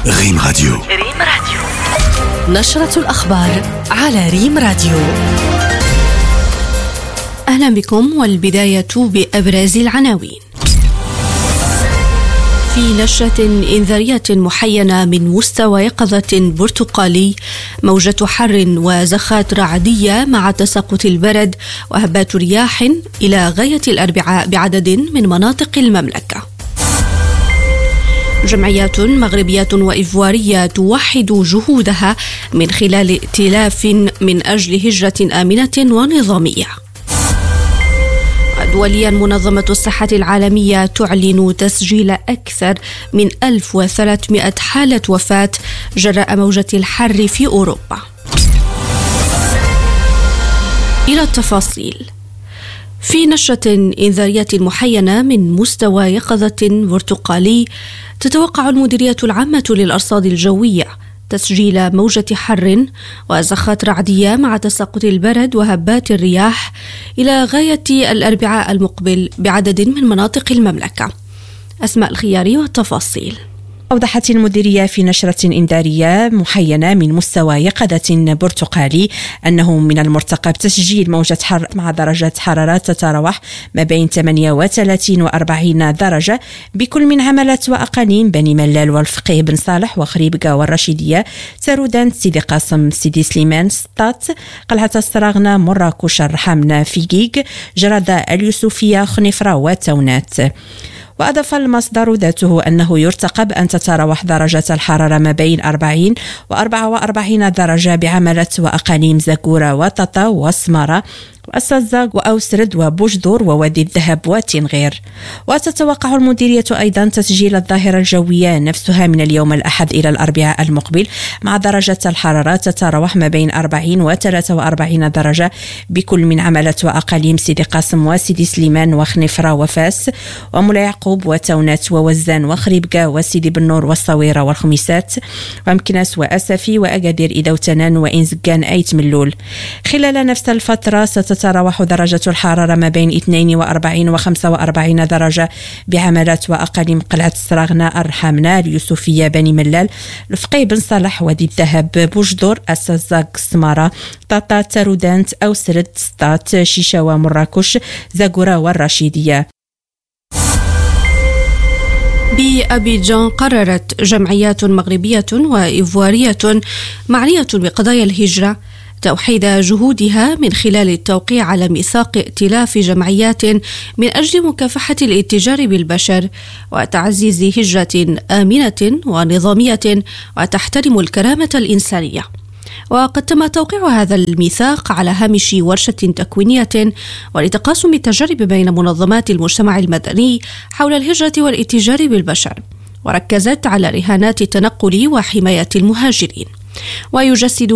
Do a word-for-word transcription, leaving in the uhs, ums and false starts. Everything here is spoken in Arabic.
ريم راديو. ريم راديو نشرة الأخبار على ريم راديو. أهلا بكم، والبداية بأبرز العناوين. في نشرة إنذارية محينة من مستوى يقظة برتقالي، موجة حر وزخات رعدية مع تساقط البرد وهبات رياح إلى غاية الأربعاء بعدد من مناطق المملكة. جمعيات مغربية وإيفوارية توحد جهودها من خلال ائتلاف من أجل هجرة آمنة ونظامية. دوليا، منظمة الصحة العالمية تعلن تسجيل أكثر من ألف وثلاثمائة حالة وفاة جراء موجة الحر في أوروبا. إلى التفاصيل. في نشرة إنذارية محينة من مستوى يقظة برتقالي، تتوقع المديرية العامة للأرصاد الجوية تسجيل موجة حر وزخات رعدية مع تساقط البرد وهبات الرياح إلى غاية الأربعاء المقبل بعدد من مناطق المملكة. أسماء الخياري والتفاصيل. أوضحت المديرية في نشرة إنذارية محينة من مستوى يقظة برتقالي أنه من المرتقب تسجيل موجة حر مع درجات حرارة تتراوح ما بين ثمانية وثلاثين وأربعين درجة بكل من عملات وأقاليم بني ملال والفقيه بن صالح وخريبكة والرشيدية، تارودان، سيدي قاسم، سيدي سليمان، سطات، قلعة السراغنة، مراكش، الرحمنة، فيقيق، جردة، اليوسفية، خنيفرة وتونات. وأضاف المصدر ذاته أنه يرتقب أن تتراوح درجة الحرارة ما بين أربعين وأربعة وأربعين درجة بعملة وأقاليم زاكورة وطاطا وسمارة وأسازاق وأوسرد وبوجدور ووادي الذهب وتنغير. وتتوقع المديرية أيضا تسجيل الظاهرة الجوية نفسها من اليوم الأحد إلى الأربعاء المقبل مع درجة الحرارة تتراوح ما بين أربعين وثلاثة وأربعين درجة بكل من عملة وأقاليم سيدي قاسم وسيدي سليمان وخنيفرة وفاس ومولاي يعقوب وتونات ووزان وخريبكة وسيدي بنور والصويرة والخميسات ومكناس وأسفي وأقادير إذا وتنان وإنزقان أيت ملول. خلال نفس الفترة تتراوح درجة الحرارة ما بين اثنين وأربعين وخمسة وأربعين درجة بعملات وأقاليم قلعة السراغنة، الرحمنة، اليوسفية، بني ملال، الفقيه بن صالح، وادي الذهب، بوجدور، أسازاق، سمارة، طاطا، تارودانت، أوسرد، سطات، شيشاوة، مراكش، زاكورة والرشيدية. بأبيجان، قررت جمعيات مغربية وإيفوارية معنية بقضايا الهجرة توحيد جهودها من خلال التوقيع على ميثاق ائتلاف جمعيات من أجل مكافحة الاتجار بالبشر وتعزيز هجرة آمنة ونظامية وتحترم الكرامة الإنسانية. وقد تم توقيع هذا الميثاق على هامش ورشة تكوينية ولتقاسم التجارب بين منظمات المجتمع المدني حول الهجرة والاتجار بالبشر، وركزت على رهانات التنقل وحماية المهاجرين. ويجسد